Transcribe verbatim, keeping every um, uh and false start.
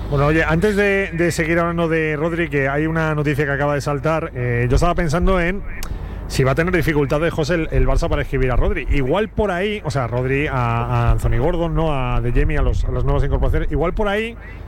Bueno, oye, antes de, de seguir hablando de Rodri, que hay una noticia que acaba de saltar, eh, yo estaba pensando en si va a tener dificultades, José, el, el Barça para escribir a Rodri. Igual por ahí, o sea, Rodri a, a Anthony Gordon, ¿no? A De Jemi, a, los, a las nuevas incorporaciones. Igual por ahí